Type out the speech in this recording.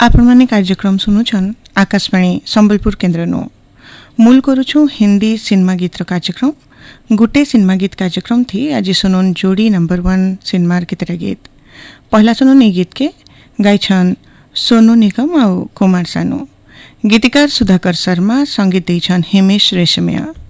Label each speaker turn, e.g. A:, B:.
A: आपण माने कार्यक्रम सुनुछन आकाशवाणी संबलपुर केन्द्र नो मूल करूछु हिंदी सिनेमा गीत कार्यक्रम गुटे सिनेमा गीत कार्यक्रम थी आज सुनोन जोड़ी नंबर 1 सिनेमा गीतर गीत पहला सुनोन ई गीत के गाइछन सोनू निगम और कुमार सानू गीतिकार सुधाकर शर्मा संगीत दैछन हिमेश रेशमिया।